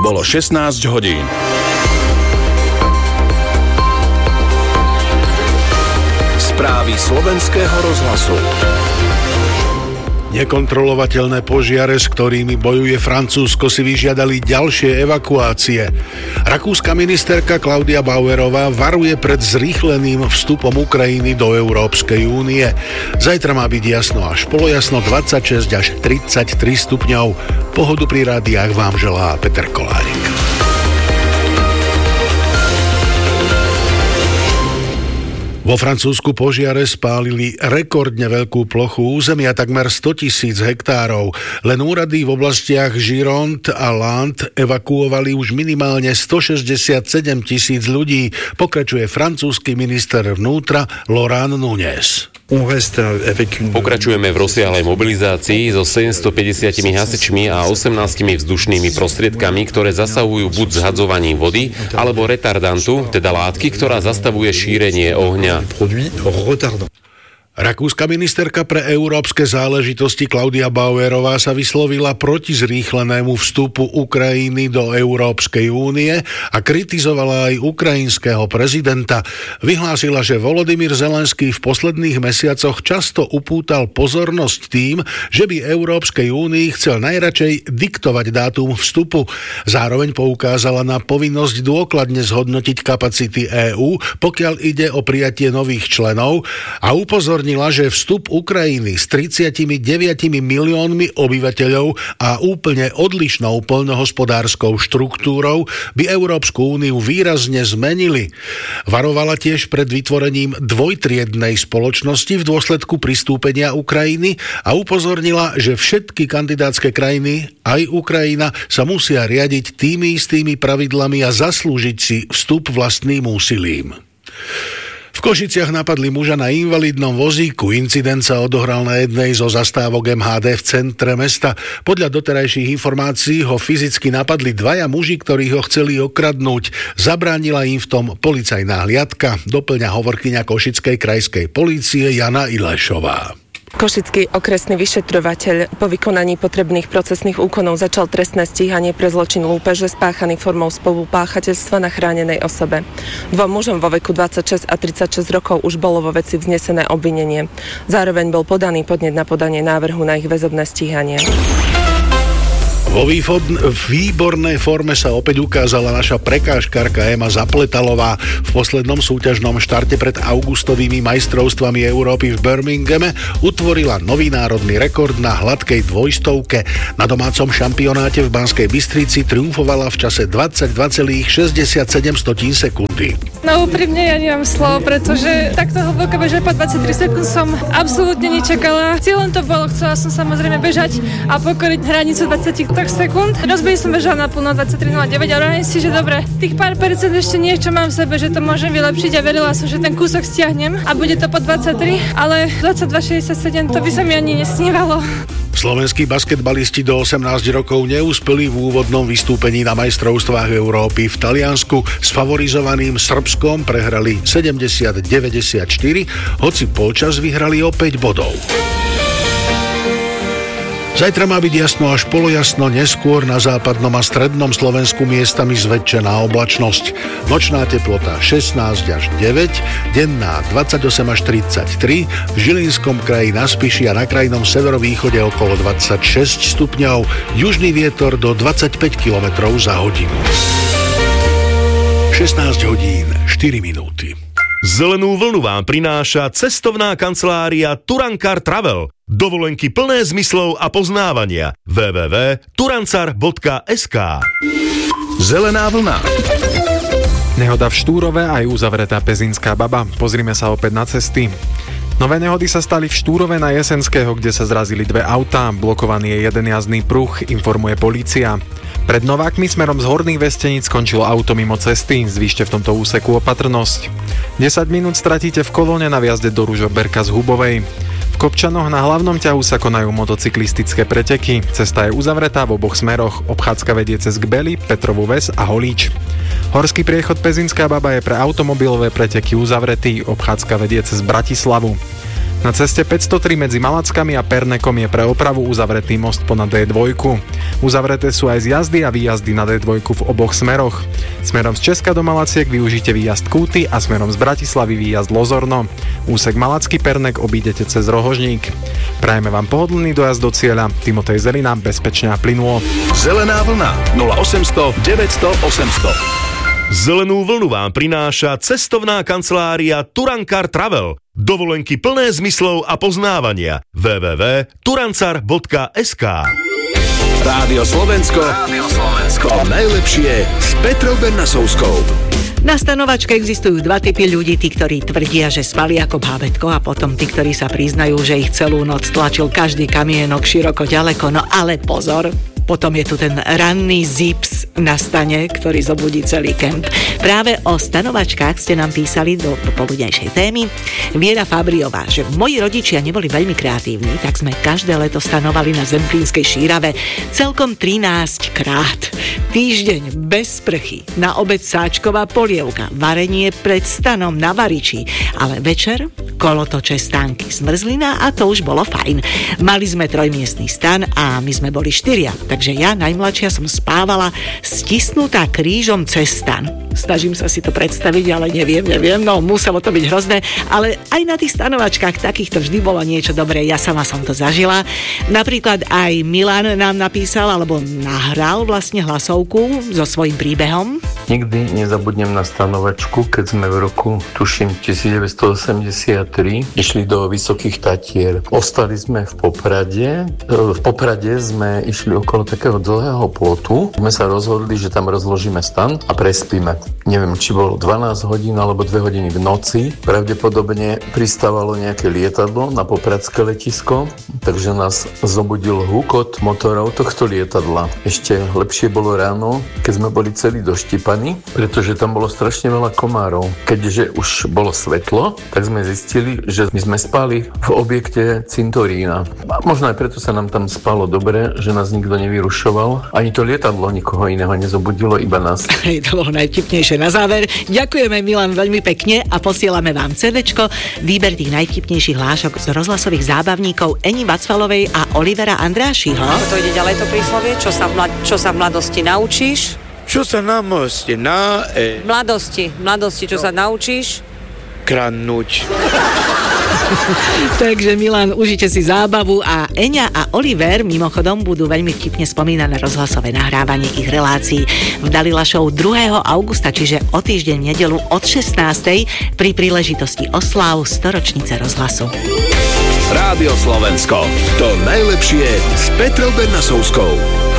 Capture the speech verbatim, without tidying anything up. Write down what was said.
Bolo šestnásť hodín. Správy slovenského rozhlasu. Nekontrolovateľné požiare, s ktorými bojuje Francúzsko, si vyžiadali ďalšie evakuácie. Rakúska ministerka Klaudia Bauerová varuje pred zrýchleným vstupom Ukrajiny do Európskej únie. Zajtra má byť jasno až polojasno, dvadsaťšesť až tridsaťtri stupňov. Pohodu pri rádiách vám želá Peter Kolárik. Vo Francúzsku požiare spálili rekordne veľkú plochu územia, takmer stotisíc hektárov. Len úrady v oblastiach Gironde a Landes evakuovali už minimálne stošesťdesiatsedem tisíc ľudí, pokračuje francúzsky minister vnútra Laurent Nunez. Pokračujeme v rozsiahlej mobilizácii so sedemstopäťdesiat hasičmi a osemnástimi vzdušnými prostriedkami, ktoré zasahujú buď zhadzovaním vody, alebo retardantu, teda látky, ktorá zastavuje šírenie ohňa. Rakúska ministerka pre európske záležitosti Klaudia Bauerová sa vyslovila proti zrýchlenému vstupu Ukrajiny do Európskej únie a kritizovala aj ukrajinského prezidenta. Vyhlásila, že Volodymyr Zelenský v posledných mesiacoch často upútal pozornosť tým, že by Európskej únii chcel najradšej diktovať dátum vstupu. Zároveň poukázala na povinnosť dôkladne zhodnotiť kapacity EÚ, pokiaľ ide o prijatie nových členov, a upozornila, že vstup Ukrajiny s tridsaťdeväť miliónmi obyvateľov a úplne odlišnou poľnohospodárskou štruktúrou by Európsku úniu výrazne zmenili. Varovala tiež pred vytvorením dvojtriednej spoločnosti v dôsledku pristúpenia Ukrajiny a upozornila, že všetky kandidátske krajiny, aj Ukrajina, sa musia riadiť tými istými pravidlami a zaslúžiť si vstup vlastným úsilím. V Košiciach napadli muža na invalidnom vozíku. Incident sa odohral na jednej zo zastávok em há dé v centre mesta. Podľa doterajších informácií ho fyzicky napadli dvaja muži, ktorí ho chceli okradnúť. Zabránila im v tom policajná hliadka, doplňa hovorkyňa Košickej krajskej polície Jana Ilešová. Košický okresný vyšetrovateľ po vykonaní potrebných procesných úkonov začal trestné stíhanie pre zločin lúpeže spáchaný formou spolupáchateľstva na chránenej osobe. Dvom mužom vo veku dvadsaťšesť a tridsaťšesť rokov už bolo vo veci vznesené obvinenie. Zároveň bol podaný podnet na podanie návrhu na ich väzobné stíhanie. Vo výbornej forme sa opäť ukázala naša prekážkarka Ema Zapletalová. V poslednom súťažnom štarte pred augustovými majstrovstvami Európy v Birminghame utvorila nový národný rekord na hladkej dvojstovke. Na domácom šampionáte v Banskej Bystrici triumfovala v čase dvadsaťdva celá šesťdesiatsedem sekundy. No úprimne ja nemám slov, pretože takto hlboko bežať po dvadsaťtri sekúnd som absolútne nečakala. Cieľom to bolo, chcela som samozrejme bežať a pokoriť hranicu dvadsaťtri sekúnd. Rozbej som bežala na plno dvadsaťtri nula deväť a hovorím si, že dobre, tých pár percent ešte niečo mám v sebe, že to môžem vylepšiť a verila som, že ten kúsok stiahnem a bude to po dvadsaťtri, ale dvadsaťdva šesťdesiatsedem to by sa mi ani nesnívalo. Slovenskí basketbalisti do osemnásť rokov neúspeli v úvodnom vystúpení na majstrovstvách Európy v Taliansku. S favorizovaným Srbskom prehrali sedemdesiat deväťdesiatštyri, hoci polčas vyhrali o päť bodov. Zajtra má byť jasno až polojasno, neskôr na západnom a strednom Slovensku miestami zväčšená oblačnosť. Nočná teplota šestnásť až deväť, denná dvadsaťosem až tridsaťtri, v Žilinskom kraji na Spiši a na krajnom severovýchode okolo dvadsaťšesť stupňov, južný vietor do dvadsaťpäť kilometrov za hodinu. šestnásť hodín, štyri minúty. Zelenú vlnu vám prináša cestovná kancelária Turankar Travel. Dovolenky plné zmyslov a poznávania. w w w bodka turancar bodka es ká. Zelená vlna. Nehoda v Štúrove aj uzavretá Pezinská Baba. Pozrime sa opäť na cesty. Nové nehody sa stali v Štúrove na Jesenského, kde sa zrazili dve autá. Blokovaný je jeden jazdný pruh, informuje polícia. Pred Novákmi smerom z Horných Vesteníc skončilo auto mimo cesty, zvýšte v tomto úseku opatrnosť. desať minút stratíte v kolóne na vjazde do Ružomberka z Hubovej. V Kopčanoch na hlavnom ťahu sa konajú motocyklistické preteky. Cesta je uzavretá v oboch smeroch. Obchádzka vedie cez Gbely, Petrovú Ves a Holíč. Horský priechod Pezinská Baba je pre automobilové preteky uzavretý. Obchádzka vedie cez Bratislavu. Na ceste päťstotri medzi Malackami a Pernekom je pre opravu uzavretý most ponad dé dva. Uzavreté sú aj zjazdy a výjazdy na dé dva v oboch smeroch. Smerom z Česka do Malaciek využite výjazd Kúty a smerom z Bratislavy výjazd Lozorno. Úsek Malacký Pernek obídete cez Rohožník. Prajeme vám pohodlný dojazd do cieľa. Timotej Zelina, bezpečne a plynulo. Zelená vlna nula osemsto deväťsto osemsto. Zelenú vlnu vám prináša cestovná kancelária Turankar Travel. Dovolenky plné zmyslov a poznávania. w w w bodka turancar bodka es ká. Rádio Slovensko. Rádio Slovensko. To najlepšie s Petrou Bernasovskou. Na stanovačke existujú dva typy ľudí, tí, ktorí tvrdia, že spali ako bábätko, a potom tí, ktorí sa priznajú, že ich celú noc tlačil každý kamienok široko ďaleko. No ale pozor, potom je tu ten ranný zips na stane, ktorý zobudí celý kemp. Práve o stanovačkách ste nám písali do popoludnejšej témy. Viera Fabriová, že moji rodičia neboli veľmi kreatívni, tak sme každé leto stanovali na Zemplínskej šírave celkom trinásť krát. Týždeň bez sprchy, na obed sáčková polievka, varenie pred stanom na variči, ale večer kolotoče, stánky, zmrzlina a to už bolo fajn. Mali sme trojmiestny stan a my sme boli štyria, takže ja, najmladšia, som spávala stisnutá krížom cez stan. Snažím sa si to predstaviť, ale neviem, neviem, no muselo to byť hrozné, ale aj na tých stanovačkách takýchto vždy bolo niečo dobré, ja sama som to zažila. Napríklad aj Milan nám napísal, alebo nahral vlastne hlasovku so svojím príbehom. Nikdy nezabudnem na stanovačku, keď sme v roku, tuším, devätnásťstoosemdesiattri išli do Vysokých Tatier. Ostali sme v Poprade. V Poprade sme išli okolo takého dlhého plotu. Sme sa rozhodli, že tam rozložíme stan a prespíme. Neviem, či bolo dvanásť hodín alebo dve hodiny v noci. Pravdepodobne pristávalo nejaké lietadlo na popradské letisko, takže nás zobudil húkot motorov tohto lietadla. Ešte lepšie bolo ráno, keď sme boli celí doštípaní, pretože tam bolo strašne veľa komárov. Keďže už bolo svetlo, tak sme zistili, že my sme spali v objekte cintorína. A možno aj preto sa nám tam spalo dobre, že nás nikto nevyrušoval. Ani to lietadlo nikoho iného nezobudilo, iba nás. Hej, to bolo najvtipnejšie na záver. Ďakujeme, Milan, veľmi pekne a posielame vám cédečko, výber tých najvtipnejších hlášok z rozhlasových zábavníkov Eni Vacvalovej a Olivera Andrášiho. To ide ďalej to príslovie, čo sa v, mlad- čo sa v mladosti naučíš? Čo sa na moste na... E... Mladosti, mladosti, čo no. sa naučíš? Kradnúť. Takže Milan, užite si zábavu a Eňa a Oliver mimochodom budú veľmi vtipne spomínať na rozhlasové nahrávanie ich relácií v Dalila Show druhého augusta, čiže o týždeň v nedeľu od šestnástej pri príležitosti osláv storočnice rozhlasu. Rádio Slovensko. To najlepšie s Petrou Bernasovskou.